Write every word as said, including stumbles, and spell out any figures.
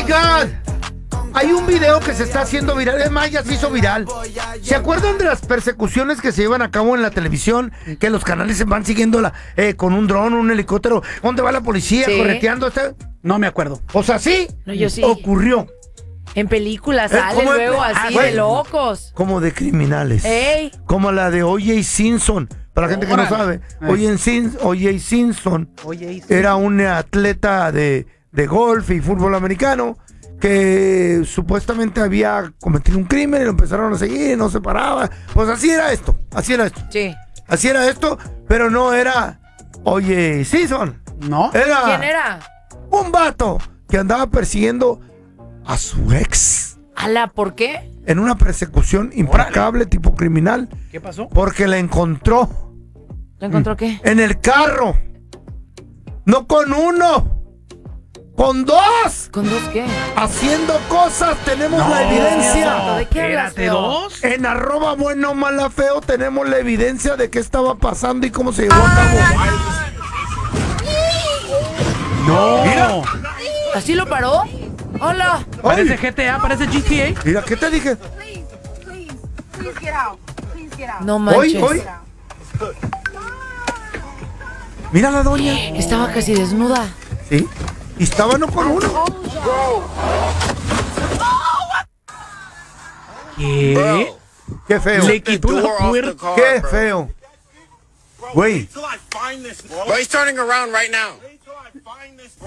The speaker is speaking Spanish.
God! Hay un video que se está haciendo viral, es más, ya se hizo viral. ¿Se acuerdan de las persecuciones que se llevan a cabo en la televisión? Que los canales se van siguiendo la, eh, con un dron, un helicóptero. ¿Dónde va la policía Sí. correteando? Este? No me acuerdo. O sea, sí, No, yo sí. ocurrió. En películas Eh, salen ¿cómo es? luego Ah, así güey. de locos. Como de criminales. Ey. Como la de O J. Simpson. Para la gente que no Órale. sabe, Eh. O J. Sim- O J. Simpson Oye, era un atleta de, de golf y fútbol americano que supuestamente había cometido un crimen y lo empezaron a seguir y no se paraba. Pues así era esto, así era esto. Sí. Así era esto, pero no era O J. Simpson. ¿No? Era, ¿Quién era? un vato que andaba persiguiendo a su ex Ala, ¿por qué? en una persecución implacable tipo criminal ¿Qué pasó? porque la encontró ¿Lo encontró qué? en el carro. No con uno, con dos. ¿Con dos qué? Haciendo cosas, tenemos No. la evidencia. ¿De qué hablas, Espérate, feo? dos. En arroba bueno, mala, feo, tenemos la evidencia de qué estaba pasando y cómo se llevó a cabo. No. Mira. ¿Así lo paró? Hola. Parece Ay, G T A, parece G T A. mira, ¿qué te dije? Please, please, please get out. Please get out. No Hoy, manches. hoy. Mira la doña. Estaba casi desnuda. Sí. Y estaba no con uno. ¿Qué? Qué feo. Le quitó la puerta. Qué feo. Güey. Bro, he's turning around right now.